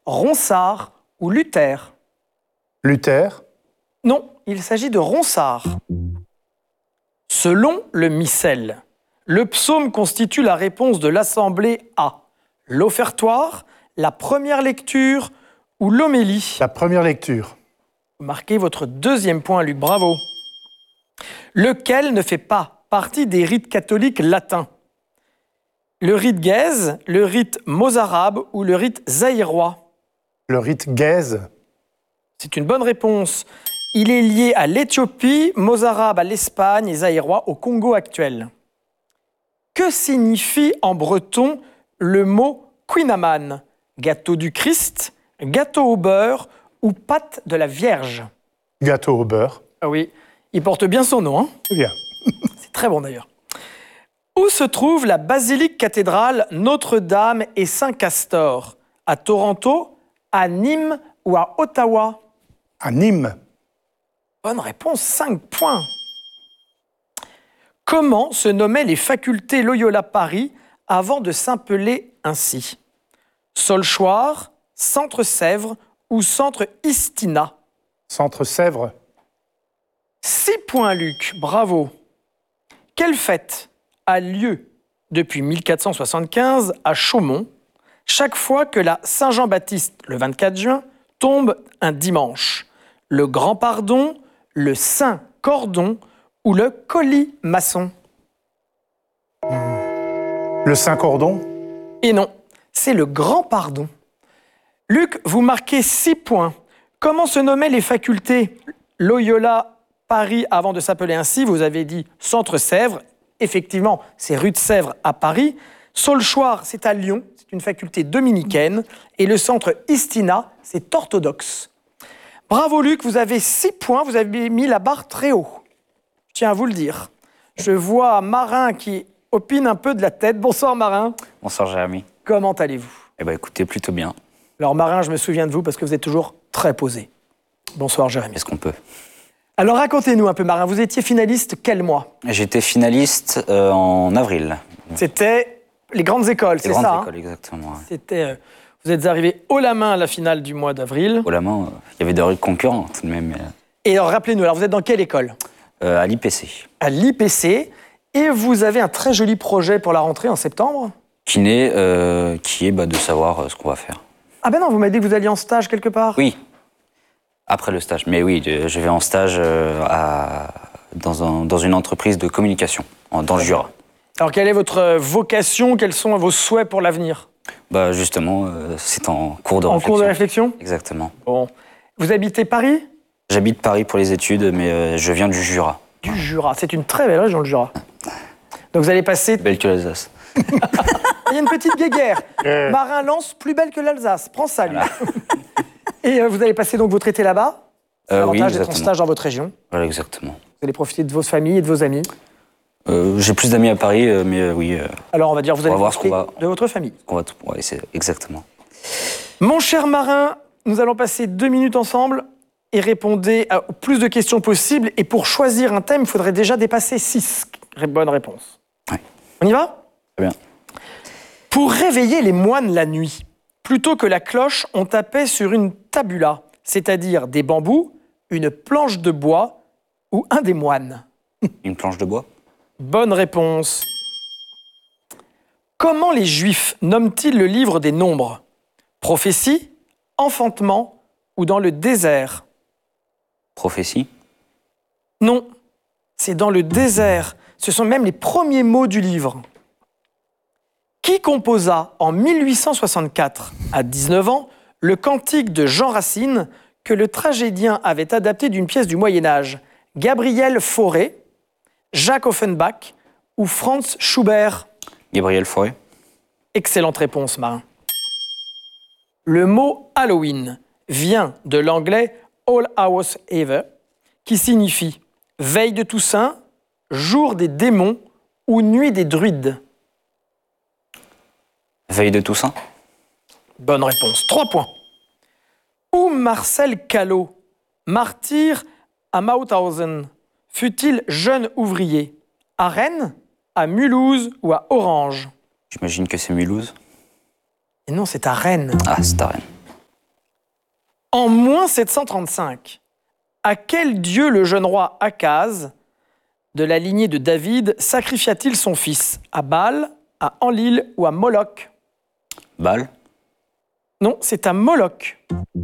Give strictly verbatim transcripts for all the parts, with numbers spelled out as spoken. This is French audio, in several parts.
Ronsard ou Luther? Luther. Non, il s'agit de Ronsard. Selon le missel, le psaume constitue la réponse de l'assemblée à l'offertoire, la première lecture ou l'homélie. La première lecture. Marquez votre deuxième point, Luc, bravo. Lequel ne fait pas partie des rites catholiques latins? Le rite guèze, le rite mozarabe ou le rite zaïrois? Le rite guèze. C'est une bonne réponse. Il est lié à l'Éthiopie, mozarabe à l'Espagne et zaïrois au Congo actuel. Que signifie en breton le mot quinaman? Gâteau du Christ, gâteau au beurre ou pâte de la Vierge? Gâteau au beurre. Ah oui, il porte bien son nom, hein? C'est bien. C'est très bon d'ailleurs. Où se trouve la basilique cathédrale Notre-Dame et Saint-Castor? À Toronto, à Nîmes ou à Ottawa? À Nîmes. Bonne réponse, cinq points. Comment se nommaient les facultés Loyola Paris avant de s'appeler ainsi? Solchoir, Centre Sèvres ou Centre Istina? Centre Sèvres. Six points, Luc, bravo. Quelle fête a lieu depuis mille quatre cent soixante-quinze à Chaumont, chaque fois que la Saint-Jean-Baptiste, le vingt-quatre juin, tombe un dimanche? Le Grand Pardon, le Saint-Cordon ou le Colimaçon? Le Saint-Cordon. Et non, c'est le Grand Pardon. Luc, vous marquez six points. Comment se nommaient les facultés Loyola Paris avant de s'appeler ainsi? Vous avez dit Centre Sèvres. Effectivement, c'est rue de Sèvres à Paris. Solchoir, c'est à Lyon. C'est une faculté dominicaine. Et le centre Istina, c'est orthodoxe. Bravo Luc, vous avez six points. Vous avez mis la barre très haut. Je tiens à vous le dire. Je vois Marin qui opine un peu de la tête. Bonsoir Marin. Bonsoir Jérémy. Comment allez-vous? Eh bien écoutez, plutôt bien. Alors Marin, je me souviens de vous parce que vous êtes toujours très posé. Bonsoir Jérémy. Est-ce qu'on peut? Alors racontez-nous un peu Marin, vous étiez finaliste quel mois? J'étais finaliste euh, en avril. C'était les grandes écoles, c'est ça? Les grandes hein écoles, exactement. Ouais. C'était, euh, vous êtes arrivé haut la main à la finale du mois d'avril. Haut la main, il euh, y avait des rues concurrents tout de même. Mais... Et alors rappelez-nous, alors vous êtes dans quelle école? euh, À l'I P C. À l'I P C. Et vous avez un très joli projet pour la rentrée en septembre? Qui, n'est, euh, qui est bah, de savoir euh, ce qu'on va faire. Ah ben non, vous m'avez dit que vous alliez en stage quelque part? Oui, après le stage. Mais oui, je vais en stage euh, à, dans, un, dans une entreprise de communication, en, dans le Jura. Alors quelle est votre vocation? Quels sont vos souhaits pour l'avenir? Bah justement, euh, c'est en cours de en réflexion. En cours de réflexion? Exactement. Bon. Vous habitez Paris? J'habite Paris pour les études, mais euh, je viens du Jura. Du Jura, c'est une très belle région, le Jura. Donc vous allez passer... Belle que l'Alsace. Il y a une petite guéguerre. Euh... Marin Lance, plus belle que l'Alsace. Prends ça, lui. Voilà. Et euh, vous allez passer donc votre été là-bas? C'est euh, l'avantage oui, d'être en stage dans votre région. Voilà, exactement. Vous allez profiter de vos familles et de vos amis. Euh, J'ai plus d'amis à Paris, euh, mais euh, oui. Euh, Alors on va dire vous allez voir profiter va... de votre famille. On va... Ouais, c'est exactement. Mon cher Marin, nous allons passer deux minutes ensemble et répondez à plus de questions possibles. Et pour choisir un thème, il faudrait déjà dépasser six bonnes réponses. Ouais. On y va? Très bien. Pour réveiller les moines la nuit, plutôt que la cloche, on tapait sur une tabula, c'est-à-dire des bambous, une planche de bois ou un des moines. Une planche de bois? Bonne réponse. Comment les Juifs nomment-ils le livre des nombres? Prophétie, enfantement ou dans le désert? Prophétie? Non, c'est dans le désert. Ce sont même les premiers mots du livre. Qui composa en mille huit cent soixante-quatre, à dix-neuf ans, le cantique de Jean Racine que le tragédien avait adapté d'une pièce du Moyen-Âge? Gabriel Fauré, Jacques Offenbach ou Franz Schubert? Gabriel Fauré. Excellente réponse, Marin. Le mot Halloween vient de l'anglais All Hallows Eve, qui signifie veille de Toussaint, jour des démons ou nuit des druides. Veille de Toussaint. Bonne réponse. Trois points. Où Marcel Callot, martyr à Mauthausen, fut-il jeune ouvrier? À Rennes, à Mulhouse ou à Orange? J'imagine que c'est Mulhouse. Et non, c'est à Rennes. Ah, c'est à Rennes. En moins sept cent trente-cinq, à quel dieu le jeune roi Akaz, de la lignée de David, sacrifia-t-il son fils? À Baal, à Enlil ou à Moloch? Baal. Non, c'est à Moloch.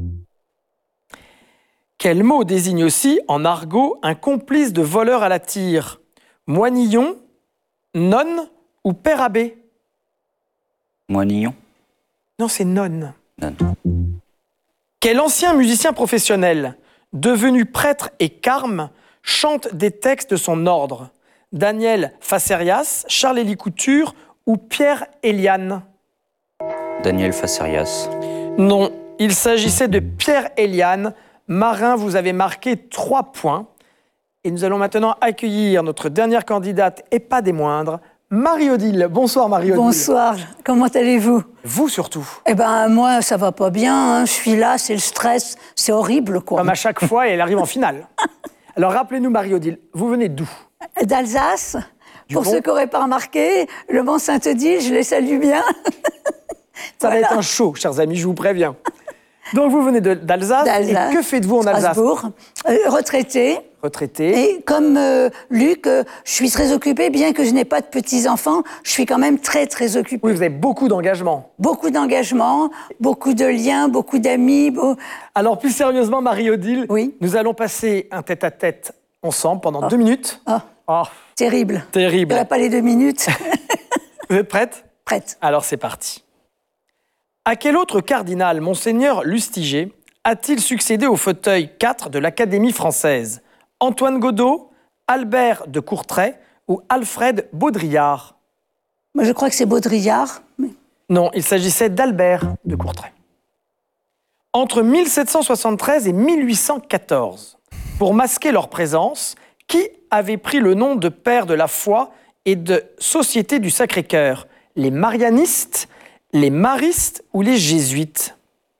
Quel mot désigne aussi, en argot, un complice de voleur à la tire? Moinillon, nonne ou père abbé? Moinillon. Non, c'est nonne. Non. Quel ancien musicien professionnel, devenu prêtre et carme, chante des textes de son ordre? Daniel Facerias, Charles-Élie Couture ou Pierre Eliane? Daniel Facerias. Non, il s'agissait de Pierre Eliane. Marin, vous avez marqué trois points. Et nous allons maintenant accueillir notre dernière candidate, et pas des moindres, Marie-Odile. Bonsoir Marie-Odile. Bonsoir, comment allez-vous? Vous surtout. Eh ben moi, ça va pas bien, hein. Je suis là, c'est le stress, c'est horrible quoi. Comme à chaque fois, et elle arrive en finale. Alors rappelez-nous Marie-Odile, vous venez d'où? D'Alsace, Du pour Mont- ceux qui n'auraient pas remarqué, le Mont-Saint-Odile, je les salue bien. Ça va Voilà. être un show, chers amis, je vous préviens. Donc vous venez de- d'Alsace, D'Alsace, et que faites-vous en Alsace? Strasbourg, euh, retraitée. Retraité. Et comme euh, Luc, euh, je suis très occupée, bien que je n'ai pas de petits-enfants, je suis quand même très très occupée. Oui, vous avez beaucoup d'engagement. Beaucoup d'engagement, beaucoup de liens, beaucoup d'amis. beau- Alors plus sérieusement, Marie-Odile, Oui. nous allons passer un tête-à-tête ensemble pendant deux minutes. Ah, Oh, terrible. terrible. Il n'y a pas les deux minutes. Vous êtes prête? Prête. Alors c'est parti. À quel autre cardinal Monseigneur Lustiger a-t-il succédé au fauteuil quatre de l'Académie française? Antoine Godeau, Albert de Courtrai ou Alfred Baudrillard? Moi, je crois que c'est Baudrillard. mais- Non, il s'agissait d'Albert de Courtrai. Entre mille sept cent soixante-treize et mille huit cent quatorze, pour masquer leur présence, qui avait pris le nom de père de la foi et de Société du Sacré-Cœur? Les marianistes, les maristes ou les jésuites?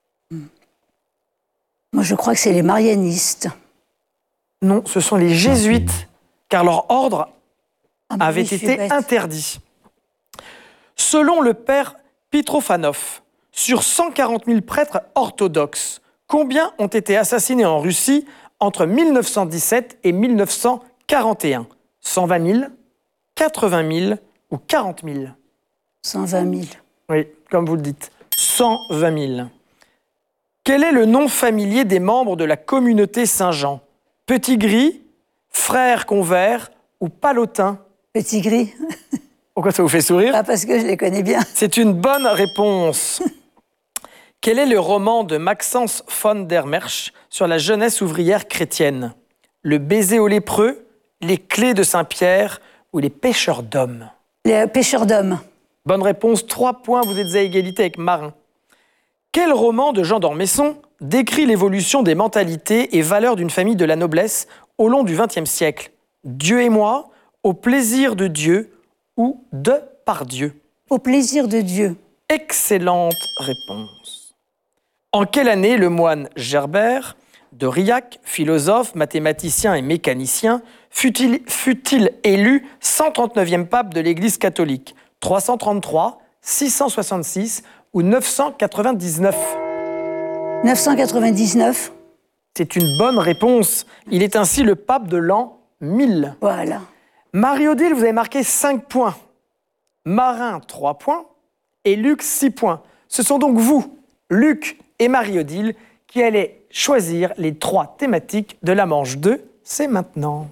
Moi, je crois que c'est les marianistes. Non, ce sont les jésuites, car leur ordre Ah, mais avait oui, je suis été bête. interdit. Selon le père Pitrofanov, sur cent quarante mille prêtres orthodoxes, combien ont été assassinés en Russie entre mille neuf cent dix-sept et mille neuf cent quarante et un? cent vingt mille, quatre-vingt mille ou quarante mille? cent vingt mille. Oui, comme vous le dites, cent vingt mille. Quel est le nom familier des membres de la communauté Saint-Jean? Petit Gris, Frère Convert ou Palotin? Petit gris. Pourquoi ça vous fait sourire? Ah, parce que je les connais bien. C'est une bonne réponse. Quel est le roman de Maxence von der Merch sur la jeunesse ouvrière chrétienne? Le baiser aux lépreux, les clés de Saint-Pierre ou les pêcheurs d'hommes? Les pêcheurs d'hommes. Bonne réponse, trois points, vous êtes à égalité avec Marin. Quel roman de Jean d'Ormesson décrit l'évolution des mentalités et valeurs d'une famille de la noblesse au long du vingtième siècle? Dieu et moi, Au plaisir de Dieu ou de par Dieu? Au plaisir de Dieu. Excellente réponse. En quelle année le moine Gerbert d'Aurillac, philosophe, mathématicien et mécanicien, fut-il fut-il élu cent trente-neuvième pape de l'Église catholique? trois cent trente-trois, six cent soixante-six ou neuf cent quatre-vingt-dix-neuf? neuf cent quatre-vingt-dix-neuf. C'est une bonne réponse. Il est ainsi le pape de l'an mille. Voilà. Marie-Odile, vous avez marqué cinq points. Marin, trois points. Et Luc, six points. Ce sont donc vous, Luc et Marie-Odile, qui allez choisir les trois thématiques de la manche deux. C'est maintenant.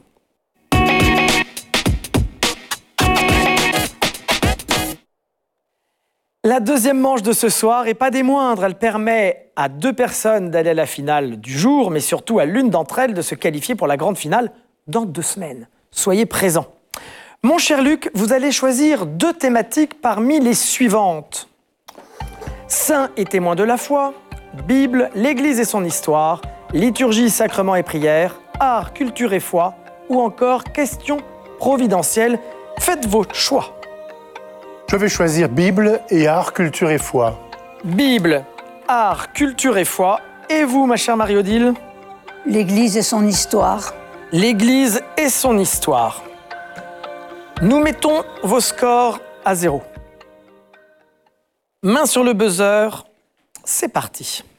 La deuxième manche de ce soir, et pas des moindres, elle permet à deux personnes d'aller à la finale du jour, mais surtout à l'une d'entre elles de se qualifier pour la grande finale dans deux semaines. Soyez présents. Mon cher Luc, vous allez choisir deux thématiques parmi les suivantes. Saints et témoins de la foi, Bible, l'Église et son histoire, liturgie, sacrements et prières, art, culture et foi, ou encore questions providentielles. Faites vos choix. Je vais choisir Bible et art, culture et foi. Bible, art, culture et foi. Et vous, ma chère Marie-Odile? L'Église et son histoire. L'Église et son histoire. Nous mettons vos scores à zéro. Main sur le buzzer, c'est parti.